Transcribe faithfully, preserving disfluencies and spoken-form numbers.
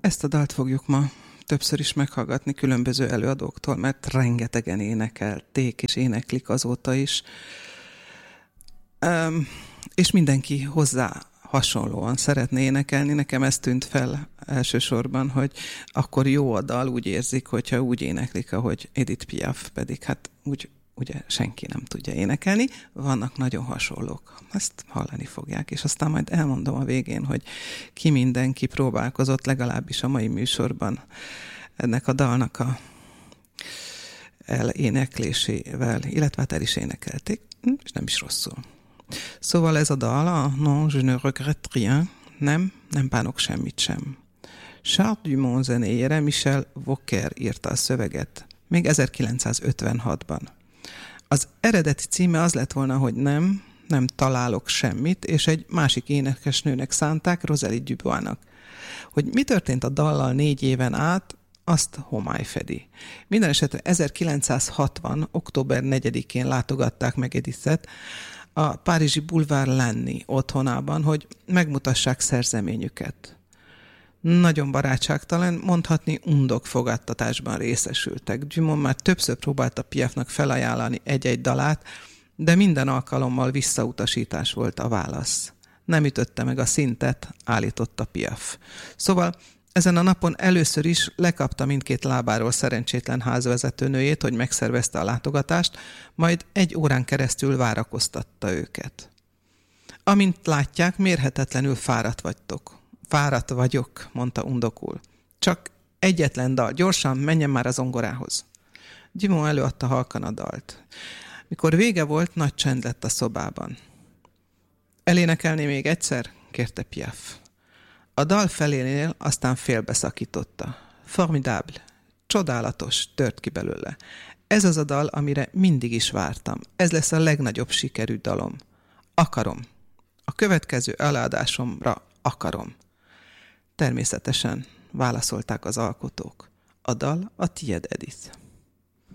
Ezt a dalt fogjuk ma többször is meghallgatni különböző előadóktól, mert rengetegen énekelték és éneklik azóta is. Um, és mindenki hozzá hasonlóan szeretné énekelni. Nekem ez tűnt fel elsősorban, hogy akkor jó a dal, úgy érzik, hogyha úgy éneklik, ahogy Edith Piaf, pedig hát úgy ugye senki nem tudja énekelni. Vannak nagyon hasonlók. Ezt hallani fogják, és aztán majd elmondom a végén, hogy ki mindenki próbálkozott, legalábbis a mai műsorban ennek a dalnak a eléneklésével, illetve hát el is énekelték, és nem is rosszul. Szóval ez a dal, a Non, je ne regrette rien, nem, nem bánok semmit sem. Charles Dumont zenéjére Michel Walker írta a szöveget, még ezerkilencszázötvenhatban. Az eredeti címe az lett volna, hogy nem, nem találok semmit, és egy másik énekesnőnek szánták, Rosalie Duboisnak. Hogy mi történt a dallal négy éven át, azt homály fedi. Minden esetre ezerkilencszázhatvan. október negyedikén látogatták meg Edithet a párizsi Boulevard Lanny otthonában, hogy megmutassák szerzeményüket. Nagyon barátságtalan, mondhatni undok fogadtatásban részesültek. Dumont már többször próbálta Piafnak felajánlani egy-egy dalát, de minden alkalommal visszautasítás volt a válasz. Nem ütötte meg a szintet, állította Piaf. Szóval ezen a napon először is lekapta mindkét lábáról szerencsétlen házvezetőnőjét, hogy megszervezte a látogatást, majd egy órán keresztül várakoztatta őket. Amint látják, mérhetetlenül fáradt vagytok. Fáradt vagyok, mondta undokul. Csak egyetlen dal, gyorsan menjen már a zongorához. Dumont előadta halkan a dalt. Mikor vége volt, nagy csend lett a szobában. Elénekelné még egyszer? Kérte Piaf. A dal felénél aztán félbeszakította. Formidable, csodálatos, tört ki belőle. Ez az a dal, amire mindig is vártam. Ez lesz a legnagyobb sikerű dalom. Akarom. A következő előadásomra akarom. Természetesen válaszolták az alkotók. A dal a tied, Edith.